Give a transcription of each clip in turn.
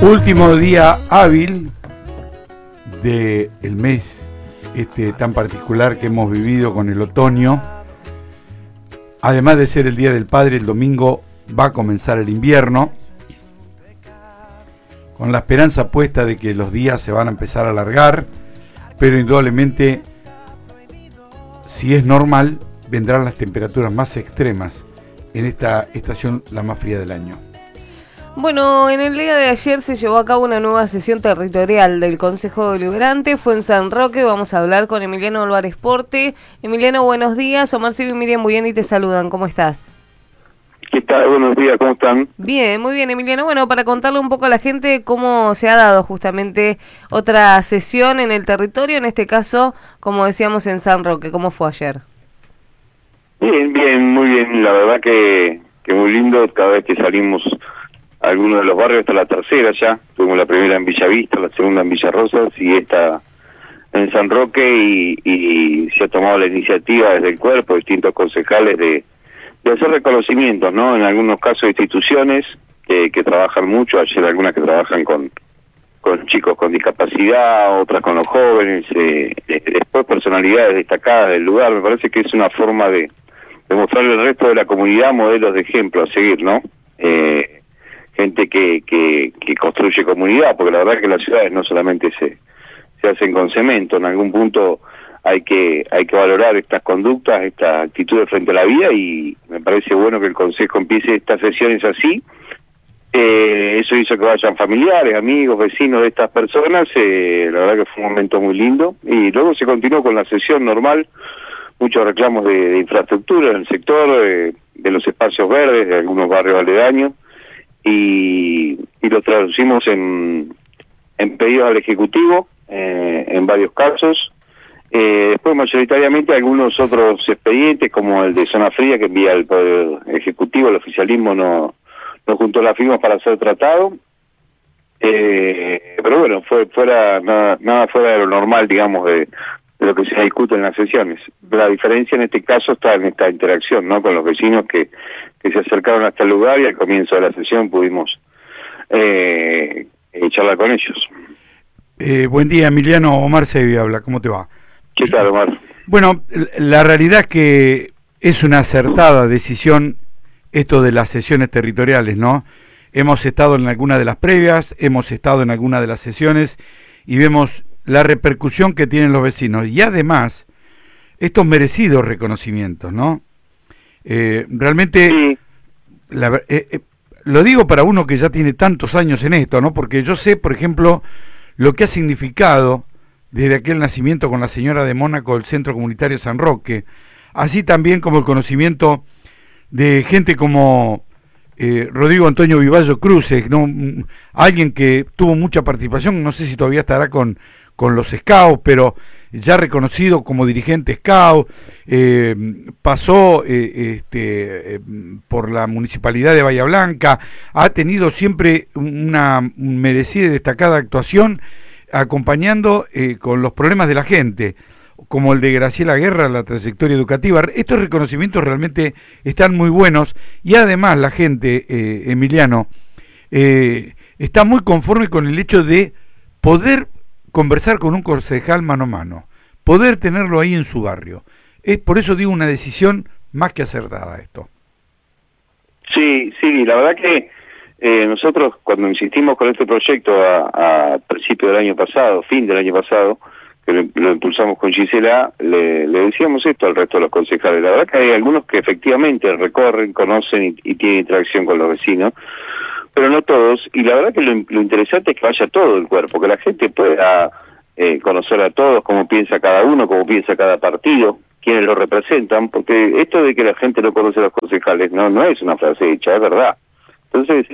Último día hábil del mes tan particular que hemos vivido con el otoño. Además de ser el Día del Padre, el domingo va a comenzar el invierno, con la esperanza puesta de que los días se van a empezar a alargar, pero indudablemente, si es normal, vendrán las temperaturas más extremas en esta estación, la más fría del año. Bueno, en el día de ayer se llevó a cabo una nueva sesión territorial del Consejo Deliberante, fue en San Roque. Vamos a hablar con Emiliano Álvarez Porte. Emiliano, buenos días. Omar Silva y Miriam Buyeni te saludan. ¿Cómo estás? ¿Qué tal? Buenos días, ¿cómo están? Bien, muy bien, Emiliano. Bueno, para contarle un poco a la gente cómo se ha dado justamente otra sesión en el territorio, en este caso, como decíamos, en San Roque. ¿Cómo fue ayer? Bien, muy bien. La verdad que muy lindo. Cada vez que salimos a algunos de los barrios, hasta la tercera ya. Tuvimos la primera en Villavista, la segunda en Villa Rosas y esta en San Roque, y se ha tomado la iniciativa desde el cuerpo, distintos concejales, de hacer reconocimientos, ¿no? En algunos casos instituciones que trabajan mucho, ayer algunas que trabajan con chicos con discapacidad, otras con los jóvenes, después personalidades destacadas del lugar. Me parece que es una forma de mostrarle al resto de la comunidad modelos de ejemplo a seguir, ¿no? Gente que construye comunidad, porque la verdad que las ciudades no solamente se hacen con cemento. En algún punto hay que valorar estas conductas, estas actitudes frente a la vida, y me parece bueno que el Consejo empiece estas sesiones así. Eso hizo que vayan familiares, amigos, vecinos de estas personas. La verdad que fue un momento muy lindo, y luego se continuó con la sesión normal. Muchos reclamos de infraestructura en el sector, de los espacios verdes, de algunos barrios aledaños, y lo traducimos en pedidos al Ejecutivo, en varios casos. Después mayoritariamente algunos otros expedientes, como el de Zona Fría, que envía el Poder Ejecutivo. El oficialismo no juntó las firmas para ser tratado, pero bueno, nada fuera de lo normal, digamos, de lo que se discute en las sesiones. La diferencia en este caso está en esta interacción, ¿no?, con los vecinos que se acercaron hasta el lugar, y al comienzo de la sesión pudimos charlar con ellos. Buen día, Emiliano. Omar Silva habla. ¿Cómo te va? ¿Qué tal, Omar? Bueno, la realidad es que es una acertada decisión esto de las sesiones territoriales, ¿no? Hemos estado en alguna de las previas, hemos estado en alguna de las sesiones y vemos la repercusión que tienen los vecinos, y además estos merecidos reconocimientos, ¿no? Realmente, sí. Lo digo para uno que ya tiene tantos años en esto, ¿no? Porque yo sé, por ejemplo, lo que ha significado desde aquel nacimiento con la señora de Mónaco el Centro Comunitario San Roque, así también como el conocimiento de gente como Rodrigo Antonio Vivallo Cruces, ¿no? Alguien que tuvo mucha participación, no sé si todavía estará con los Scouts, pero ya reconocido como dirigente Scout, pasó por la Municipalidad de Bahía Blanca, ha tenido siempre una merecida y destacada actuación acompañando con los problemas de la gente, como el de Graciela Guerra, la trayectoria educativa. Estos reconocimientos realmente están muy buenos, y además la gente, Emiliano, está muy conforme con el hecho de poder conversar con un concejal mano a mano, poder tenerlo ahí en su barrio. Es por eso digo, una decisión más que acertada esto. Sí, la verdad que nosotros cuando insistimos con este proyecto a principio del año pasado, fin del año pasado, que lo impulsamos con Gisela, le decíamos esto al resto de los concejales. La verdad que hay algunos que efectivamente recorren, conocen y tienen interacción con los vecinos, pero no todos, y la verdad que lo interesante es que vaya todo el cuerpo, que la gente pueda conocer a todos, cómo piensa cada uno, cómo piensa cada partido, quiénes lo representan, porque esto de que la gente no conoce a los concejales no es una frase hecha, es verdad. Entonces,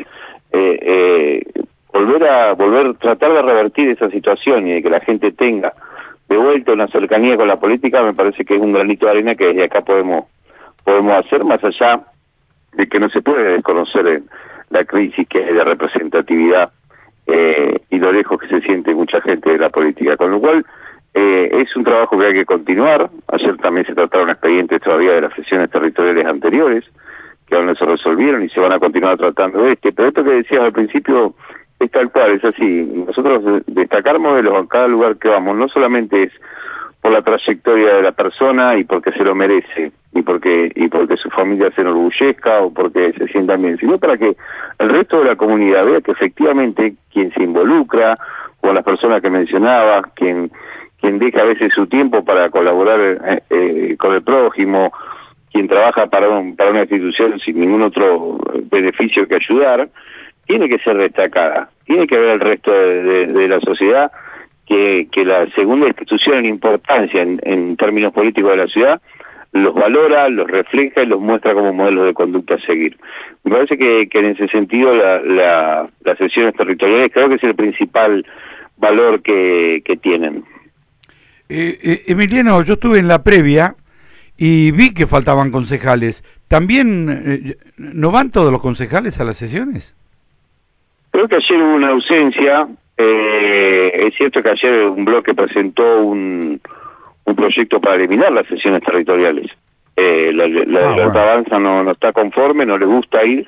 tratar de revertir esa situación y de que la gente tenga de vuelta una cercanía con la política, me parece que es un granito de arena que desde acá podemos hacer, más allá de que no se puede desconocer la crisis que es de representatividad y lo lejos que se siente mucha gente de la política, con lo cual es un trabajo que hay que continuar. Ayer también se trataron expedientes todavía de las sesiones territoriales anteriores, que aún no se resolvieron y se van a continuar tratando pero esto que decías al principio es tal cual, es así. Nosotros destacamos de cada lugar que vamos, no solamente es por la trayectoria de la persona y porque se lo merece, y porque su familia se enorgullezca o porque se sientan bien, sino para que el resto de la comunidad vea que efectivamente quien se involucra, o las personas que mencionaba, quien deja a veces su tiempo para colaborar con el prójimo, quien trabaja para una institución sin ningún otro beneficio que ayudar, tiene que ser destacada, tiene que ver el resto de la sociedad que la segunda institución en importancia en términos políticos de la ciudad los valora, los refleja y los muestra como modelos de conducta a seguir. Me parece que en ese sentido las sesiones territoriales creo que es el principal valor que tienen. Emiliano, yo estuve en la previa y vi que faltaban concejales. ¿También no van todos los concejales a las sesiones? Creo que ayer hubo una ausencia. Es cierto que ayer un bloque presentó un proyecto para eliminar las sesiones territoriales. La Libertad Avanza no está conforme, no le gusta ir,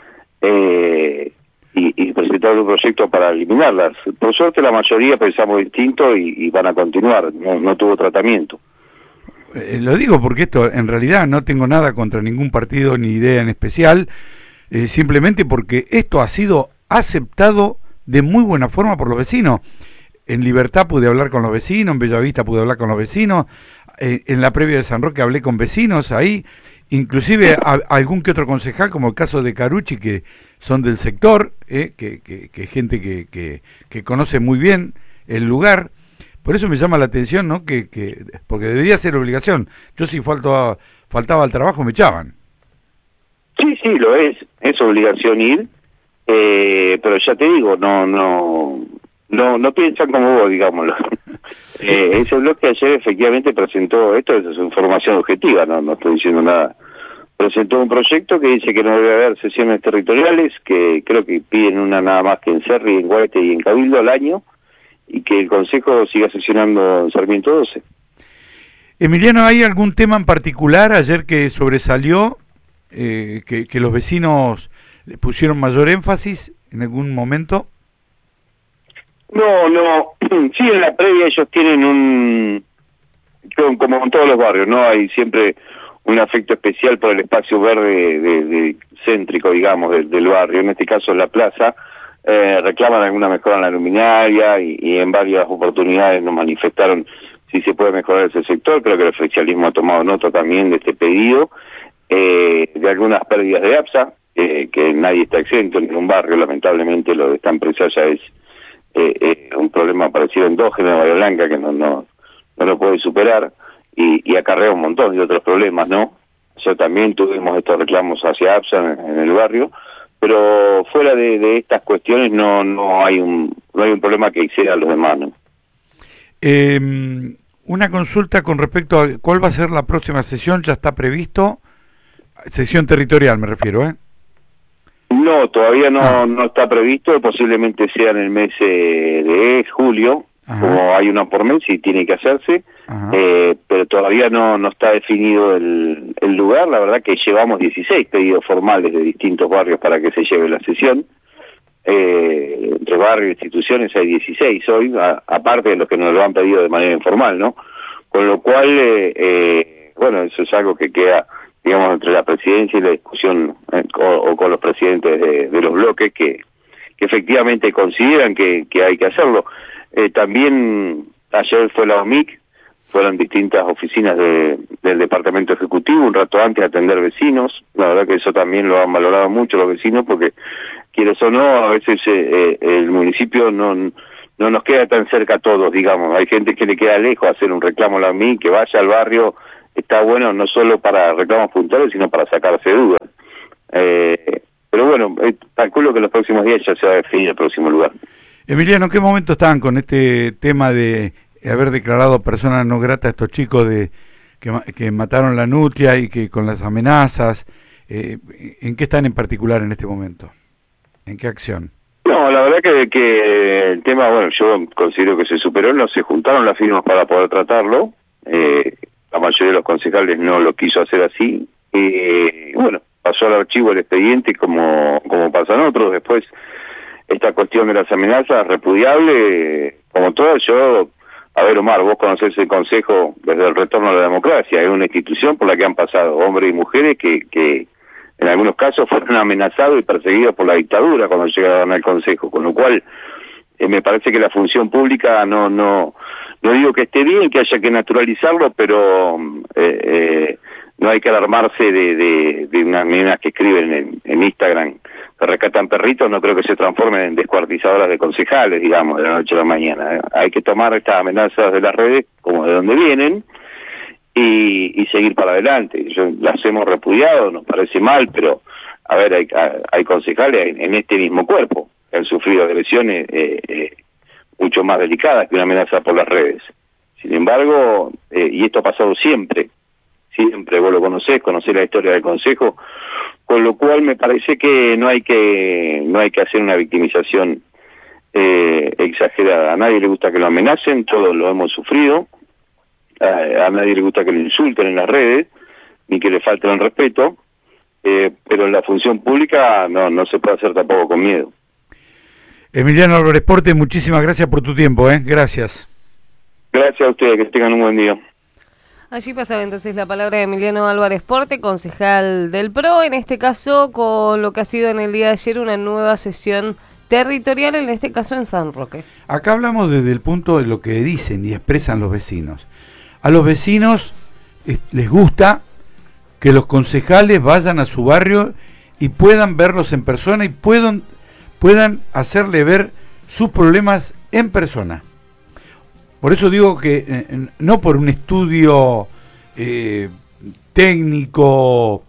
y presentaron un proyecto para eliminarlas. Por suerte la mayoría pensamos distinto y van a continuar, no tuvo tratamiento. Lo digo porque esto, en realidad, no tengo nada contra ningún partido ni idea en especial, simplemente porque esto ha sido aceptado de muy buena forma por los vecinos. En Libertad pude hablar con los vecinos, en Bellavista pude hablar con los vecinos, en la previa de San Roque hablé con vecinos ahí, inclusive algún que otro concejal, como el caso de Carucci, que son del sector, que gente que conoce muy bien el lugar. Por eso me llama la atención, ¿no? Porque debería ser obligación. Yo si faltaba al trabajo me echaban. Sí, lo es obligación ir, pero ya te digo, no piensan como vos, digámoslo. Ese bloque ayer efectivamente presentó, esto es información objetiva, no estoy diciendo nada, presentó un proyecto que dice que no debe haber sesiones territoriales, que creo que piden una nada más que en Cerri, en Guaite y en Cabildo al año, y que el Consejo siga sesionando en Sarmiento 12. Emiliano, ¿hay algún tema en particular ayer que sobresalió, que los vecinos le pusieron mayor énfasis en algún momento? No, sí, en la previa ellos tienen como en todos los barrios, ¿no? Hay siempre un afecto especial por el espacio verde de céntrico, digamos, del barrio, en este caso en la plaza. Reclaman alguna mejora en la luminaria y en varias oportunidades nos manifestaron si se puede mejorar ese sector. Creo que el oficialismo ha tomado nota también de este pedido, de algunas pérdidas de APSA, que nadie está exento en un barrio. Lamentablemente lo de esta empresa ya es un problema parecido endógeno en Bahía Blanca que no lo puede superar y acarrea un montón de otros problemas, ¿no? Ya también tuvimos estos reclamos hacia APSA en el barrio, pero fuera de estas cuestiones no hay un problema que exceda a los demás, ¿no? Una consulta con respecto a cuál va a ser la próxima sesión. ¿Ya está previsto? Sesión territorial me refiero, ¿eh? No, todavía no está previsto, posiblemente sea en el mes de julio. Ajá. Como hay una por mes y tiene que hacerse, pero todavía no está definido el lugar. La verdad que llevamos 16 pedidos formales de distintos barrios para que se lleve la sesión. Entre barrios e instituciones hay 16 hoy, aparte de los que nos lo han pedido de manera informal, ¿no? Con lo cual, bueno, eso es algo que queda, digamos, entre la presidencia y la discusión o con los presidentes de los bloques que efectivamente consideran que hay que hacerlo. También ayer fue la OMIC, fueron distintas oficinas del Departamento Ejecutivo, un rato antes a atender vecinos. La verdad que eso también lo han valorado mucho los vecinos, porque quieres o no, a veces el municipio no nos queda tan cerca a todos, digamos. Hay gente que le queda lejos hacer un reclamo a la OMIC, que vaya al barrio, está bueno no solo para reclamos puntuales, sino para sacarse dudas. Pero bueno, calculo que en los próximos días ya se va a definir el próximo lugar. Emiliano, ¿en qué momento están con este tema de haber declarado persona no grata a estos chicos que mataron la nutria y que con las amenazas? ¿En qué están en particular en este momento? ¿En qué acción? No, la verdad que el tema, bueno, yo considero que se superó, no se juntaron las firmas para poder tratarlo. La mayoría de los concejales no lo quiso hacer así. Bueno, pasó al archivo el expediente como pasan otros. Después esta cuestión de las amenazas repudiable, como todo. Yo, a ver, Omar, vos conocés el Consejo desde el retorno a la democracia, es una institución por la que han pasado hombres y mujeres que en algunos casos fueron amenazados y perseguidos por la dictadura cuando llegaron al Consejo, con lo cual me parece que la función pública no digo que esté bien, que haya que naturalizarlo, pero no hay que alarmarse de unas nenas que escriben en Instagram que rescatan perritos. No creo que se transformen en descuartizadoras de concejales, digamos, de la noche a la mañana. Hay que tomar estas amenazas de las redes como de donde vienen y seguir para adelante. Las hemos repudiado, nos parece mal, pero a ver, hay concejales en este mismo cuerpo que han sufrido agresiones mucho más delicadas que una amenaza por las redes. Sin embargo, y esto ha pasado siempre, vos lo conocés la historia del Consejo, con lo cual me parece que no hay que hacer una victimización exagerada. A nadie le gusta que lo amenacen, todos lo hemos sufrido, a nadie le gusta que lo insulten en las redes, ni que le falten el respeto, pero en la función pública no se puede hacer tampoco con miedo. Emiliano Álvarez Porte, muchísimas gracias por tu tiempo, gracias. Gracias a ustedes, que tengan un buen día. Allí pasaba entonces la palabra de Emiliano Álvarez Porte, concejal del PRO, en este caso con lo que ha sido en el día de ayer una nueva sesión territorial, en este caso en San Roque. Acá hablamos desde el punto de lo que dicen y expresan los vecinos. A los vecinos les gusta que los concejales vayan a su barrio y puedan verlos en persona y puedan hacerle ver sus problemas en persona. Por eso digo que no por un estudio técnico,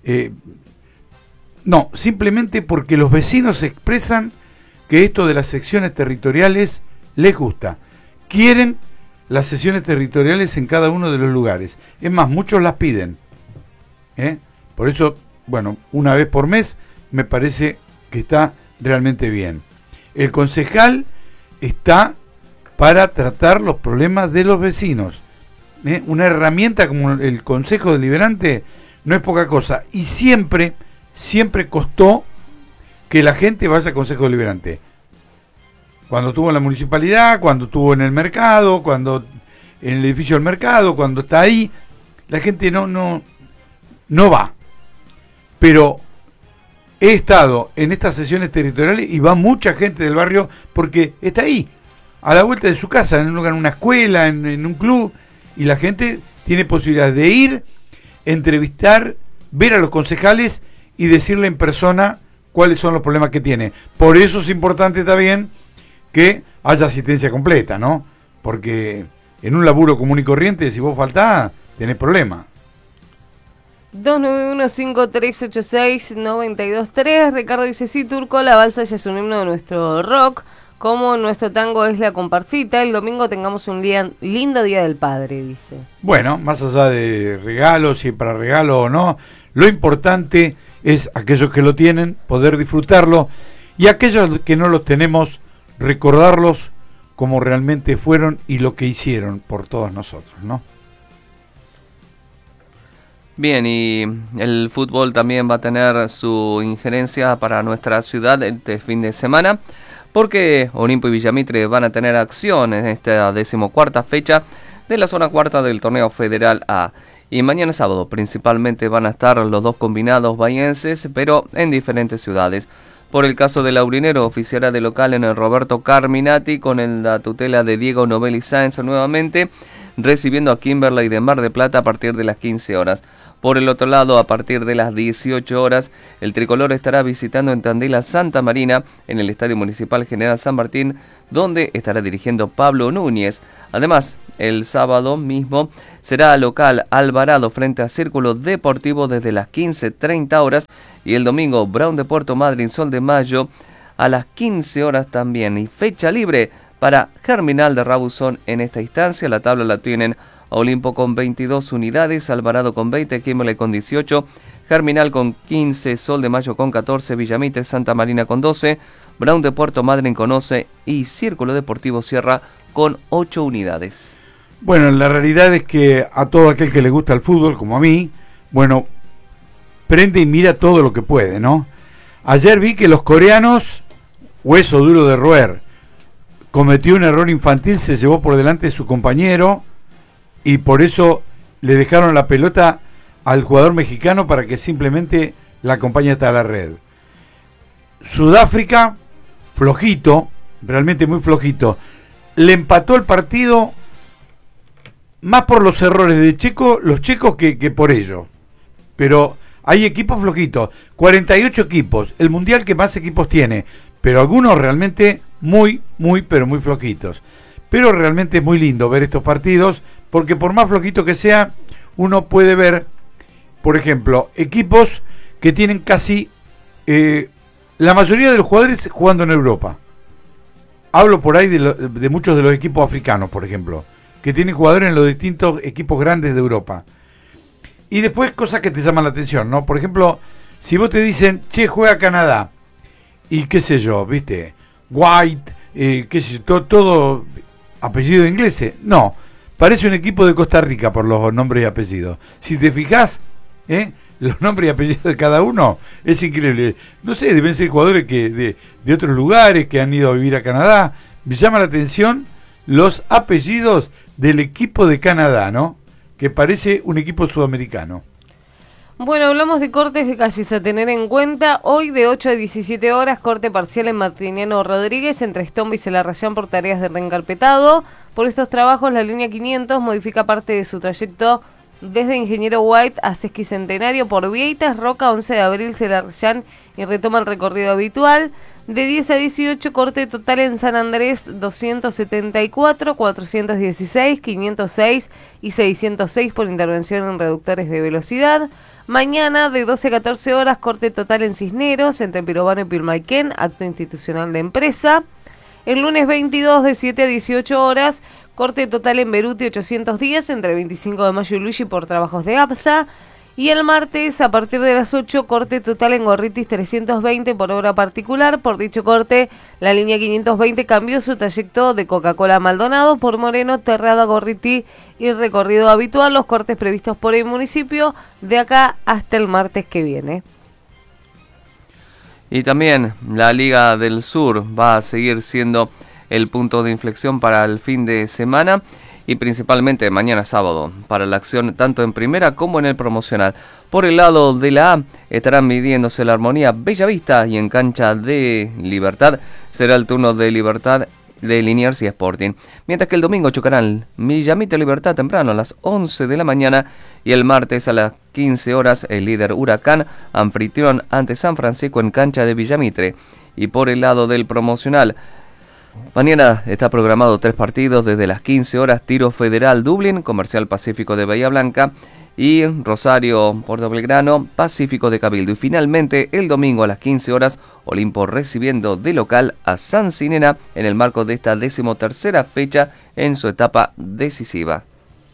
no, simplemente porque los vecinos expresan que esto de las secciones territoriales les gusta. Quieren las sesiones territoriales en cada uno de los lugares. Es más, muchos las piden. Por eso, bueno, una vez por mes me parece que está realmente bien. El concejal está para tratar los problemas de los vecinos. Una herramienta como el Consejo Deliberante no es poca cosa. Y siempre costó que la gente vaya al Consejo Deliberante. Cuando estuvo en la municipalidad, cuando estuvo en el mercado, cuando en el edificio del mercado, cuando está ahí, la gente no va. Pero he estado en estas sesiones territoriales y va mucha gente del barrio porque está ahí, a la vuelta de su casa, en una escuela, en un club, y la gente tiene posibilidad de ir, entrevistar, ver a los concejales y decirle en persona cuáles son los problemas que tiene. Por eso es importante también que haya asistencia completa, ¿no? Porque en un laburo común y corriente, si vos faltás, tenés problemas. 291-5386-923. Ricardo dice: sí, Turco, la balsa ya es un himno de nuestro rock, como nuestro tango es la comparsita. El domingo tengamos un lindo Día del Padre, dice. Bueno, más allá de regalos, si para regalo o no, lo importante es aquellos que lo tienen, poder disfrutarlo, y aquellos que no los tenemos, recordarlos como realmente fueron y lo que hicieron por todos nosotros, ¿no? Bien, y el fútbol también va a tener su injerencia para nuestra ciudad este fin de semana, porque Olimpo y Villamitre van a tener acción en esta 14ª fecha de la zona cuarta del torneo Federal A. Y mañana sábado principalmente van a estar los dos combinados bahienses, pero en diferentes ciudades. Por el caso del Laurinero, oficiará de local en el Roberto Carminati con la tutela de Diego Novelli Sáenz nuevamente, recibiendo a Kimberley de Mar de Plata a partir de las 15 horas. Por el otro lado, a partir de las 18 horas, el tricolor estará visitando en Tandil a Santa Marina, en el Estadio Municipal General San Martín, donde estará dirigiendo Pablo Núñez. Además, el sábado mismo será local Alvarado frente a Círculo Deportivo desde las 15:30 horas, y el domingo Brown de Puerto Madryn Sol de Mayo a las 15 horas también. Y fecha libre para Germinal de Rabuzón en esta instancia. La tabla la tienen Olimpo con 22 unidades, Alvarado con 20, Kimberley con 18, Germinal con 15, Sol de Mayo con 14, Villamitre, Santa Marina con 12, Brown de Puerto Madryn con 11 y Círculo Deportivo Sierra con 8 unidades. Bueno, la realidad es que a todo aquel que le gusta el fútbol, como a mí, bueno, prende y mira todo lo que puede, ¿no? Ayer vi que los coreanos hueso duro de roer. Cometió un error infantil, se llevó por delante su compañero y por eso le dejaron la pelota al jugador mexicano para que simplemente la acompañe hasta la red. Sudáfrica, flojito, realmente muy flojito. Le empató el partido más por los errores de los checos que por ello. Pero hay equipos flojitos, 48 equipos, el mundial que más equipos tiene, pero algunos realmente muy, pero muy flojitos. Pero realmente es muy lindo ver estos partidos, porque por más flojito que sea, uno puede ver, por ejemplo, equipos que tienen casi la mayoría de los jugadores jugando en Europa. Hablo por ahí de muchos de los equipos africanos, por ejemplo, que tienen jugadores en los distintos equipos grandes de Europa. Y después cosas que te llaman la atención, ¿no? Por ejemplo, si vos te dicen, che, juega Canadá, y qué sé yo, ¿viste? White, qué sé yo, todo apellido inglés. No, parece un equipo de Costa Rica por los nombres y apellidos. Si te fijás, los nombres y apellidos de cada uno, es increíble. No sé, deben ser jugadores que de otros lugares que han ido a vivir a Canadá. Me llama la atención los apellidos del equipo de Canadá, ¿no? Que parece un equipo sudamericano. Bueno, hablamos de cortes de calles a tener en cuenta. Hoy de 8 a 17 horas, corte parcial en Martiniano Rodríguez entre Estomba y Celarrayán por tareas de reencarpetado. Por estos trabajos, la línea 500 modifica parte de su trayecto desde Ingeniero White a Sesquicentenario por Vieites, Roca, 11 de abril, Celarrayán y retoma el recorrido habitual. De 10 a 18, corte total en San Andrés 274, 416, 506 y 606 por intervención en reductores de velocidad. Mañana de 12 a 14 horas, corte total en Cisneros, entre Pirobano y Pilmaiquén, acto institucional de empresa. El lunes 22 de 7 a 18 horas, corte total en Beruti 810, entre 25 de mayo y Luigi por trabajos de APSA. Y el martes, a partir de las 8, corte total en Gorritis 320 por obra particular. Por dicho corte, la línea 520 cambió su trayecto de Coca-Cola Maldonado por Moreno, Terrada, Gorriti y recorrido habitual. Los cortes previstos por el municipio de acá hasta el martes que viene. Y también la Liga del Sur va a seguir siendo el punto de inflexión para el fin de semana. Y principalmente mañana sábado, para la acción tanto en primera como en el promocional. Por el lado de la A estarán midiéndose la Armonía Bellavista y en cancha de Libertad será el turno de Libertad de Liniers y Sporting. Mientras que el domingo chocarán Villamitre Libertad temprano a las 11 de la mañana y el martes a las 15 horas el líder Huracán anfitrión ante San Francisco en cancha de Villamitre. Y por el lado del promocional, mañana está programado 3 partidos desde las 15 horas, Tiro Federal Dublín, Comercial Pacífico de Bahía Blanca y Rosario Puerto Belgrano, Pacífico de Cabildo. Y finalmente el domingo a las 15 horas, Olimpo recibiendo de local a San Cinena en el marco de esta 13ª fecha en su etapa decisiva.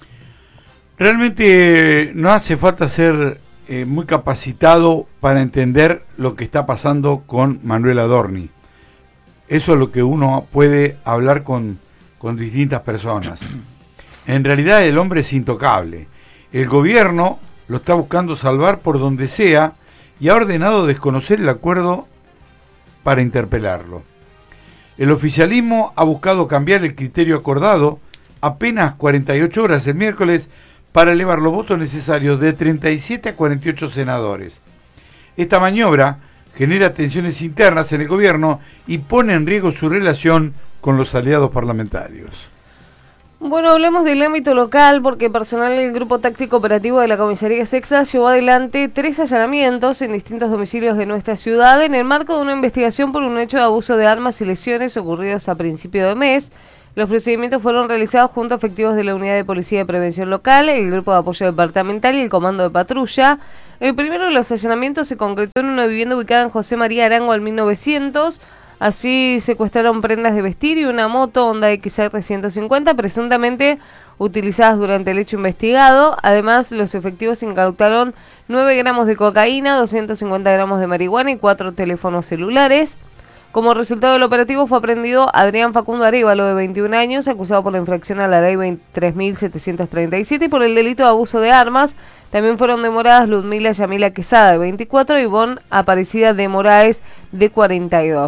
Realmente no hace falta ser muy capacitado para entender lo que está pasando con Manuel Adorni. Eso es lo que uno puede hablar con distintas personas. En realidad el hombre es intocable. El gobierno lo está buscando salvar por donde sea y ha ordenado desconocer el acuerdo para interpelarlo. El oficialismo ha buscado cambiar el criterio acordado apenas 48 horas el miércoles para elevar los votos necesarios de 37 a 48 senadores. Esta maniobra genera tensiones internas en el gobierno y pone en riesgo su relación con los aliados parlamentarios. Bueno, hablemos del ámbito local porque personal del Grupo Táctico Operativo de la Comisaría Sexta llevó adelante 3 allanamientos en distintos domicilios de nuestra ciudad en el marco de una investigación por un hecho de abuso de armas y lesiones ocurridos a principio de mes. Los procedimientos fueron realizados junto a efectivos de la Unidad de Policía de Prevención Local, el Grupo de Apoyo Departamental y el Comando de Patrulla. El primero de los allanamientos se concretó en una vivienda ubicada en José María Arango al 1900. Así secuestraron prendas de vestir y una moto Honda XR 150 presuntamente utilizadas durante el hecho investigado. Además, los efectivos incautaron 9 gramos de cocaína, 250 gramos de marihuana y 4 teléfonos celulares. Como resultado del operativo fue aprehendido Adrián Facundo Arévalo, de 21 años, acusado por la infracción a la ley 23.737 y por el delito de abuso de armas. También fueron demoradas Ludmila Yamila Quesada, de 24, y Ivonne Aparecida de Moraes, de 42.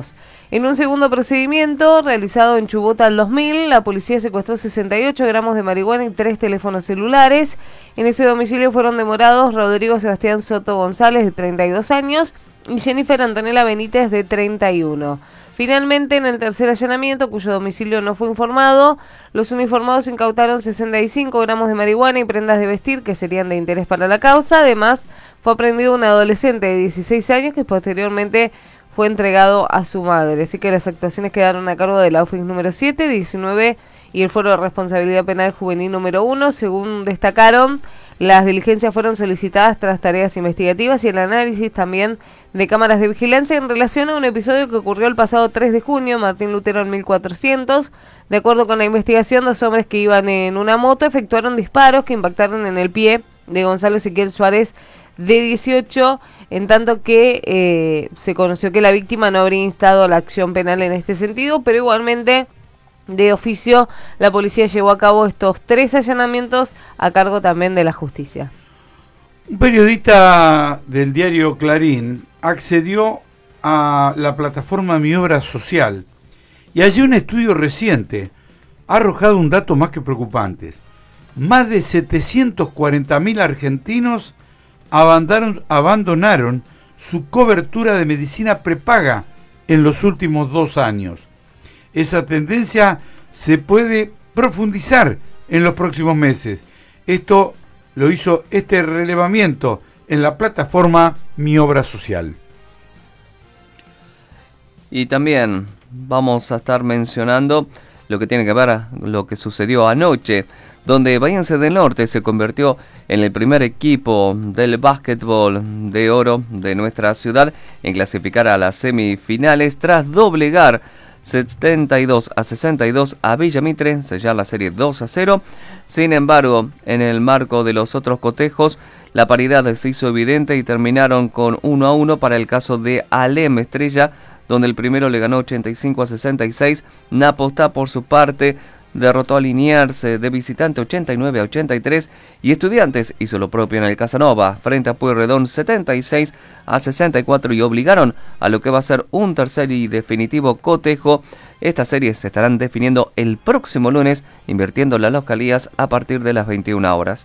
En un segundo procedimiento, realizado en Chubut al 2000, la policía secuestró 68 gramos de marihuana y 3 teléfonos celulares. En ese domicilio fueron demorados Rodrigo Sebastián Soto González, de 32 años, y Jennifer Antonella Benítez, de 31. Finalmente, en el tercer allanamiento, cuyo domicilio no fue informado, los uniformados incautaron 65 gramos de marihuana y prendas de vestir que serían de interés para la causa. Además, fue aprendido un adolescente de 16 años que posteriormente fue entregado a su madre. Así que las actuaciones quedaron a cargo de la OFIS número 7, 19 y el Foro de Responsabilidad Penal Juvenil número 1. Según destacaron, las diligencias fueron solicitadas tras tareas investigativas y el análisis también de cámaras de vigilancia en relación a un episodio que ocurrió el pasado 3 de junio, Martín Lutero en 1400. De acuerdo con la investigación, 2 hombres que iban en una moto efectuaron disparos que impactaron en el pie de Gonzalo Ezequiel Suárez, de 18, en tanto que se conoció que la víctima no habría instado la acción penal en este sentido, pero igualmente de oficio la policía llevó a cabo estos 3 allanamientos a cargo también de la justicia. Un periodista del diario Clarín accedió a la plataforma Mi Obra Social y allí un estudio reciente ha arrojado un dato más que preocupante. Más de 740.000 argentinos abandonaron su cobertura de medicina prepaga en los últimos 2 años. Esa tendencia se puede profundizar en los próximos meses. Esto lo hizo este relevamiento en la plataforma Mi Obra Social. Y también vamos a estar mencionando lo que tiene que ver lo que sucedió anoche, donde Bahiense del Norte se convirtió en el primer equipo del básquetbol de oro de nuestra ciudad en clasificar a las semifinales tras doblegar 72-62 a Villa Mitre, sellar la serie 2-0. Sin embargo, en el marco de los otros cotejos, la paridad se hizo evidente y terminaron con 1-1 para el caso de Alem Estrella, donde el primero le ganó 85-66. Napostá, por su parte, derrotó a Liniers de visitante 89-83 y Estudiantes hizo lo propio en el Casanova frente a Pueyrredón 76-64 y obligaron a lo que va a ser un tercer y definitivo cotejo. Estas series se estarán definiendo el próximo lunes, invirtiendo las localías a partir de las 21 horas.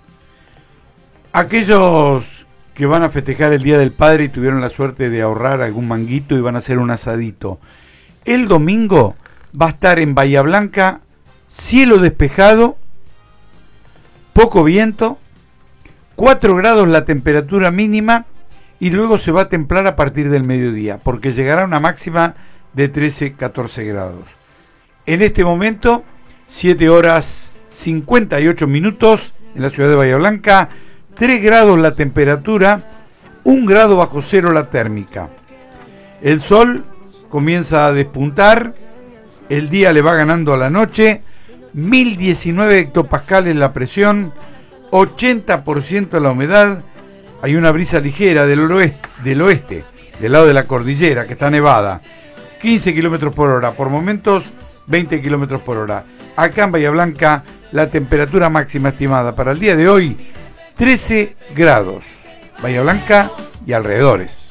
Aquellos que van a festejar el Día del Padre y tuvieron la suerte de ahorrar algún manguito y van a hacer un asadito, el domingo va a estar en Bahía Blanca, cielo despejado, poco viento, 4 grados la temperatura mínima y luego se va a templar a partir del mediodía, porque llegará a una máxima de 13-14 grados. En este momento, 7 horas 58 minutos en la ciudad de Bahía Blanca, 3 grados la temperatura, 1 grado bajo cero la térmica. El sol comienza a despuntar, el día le va ganando a la noche, 1019 hectopascales la presión, 80% la humedad, hay una brisa ligera del oeste, del lado de la cordillera, que está nevada, 15 kilómetros por hora, por momentos 20 kilómetros por hora. Acá en Bahía Blanca, la temperatura máxima estimada para el día de hoy, 13 grados. Bahía Blanca y alrededores.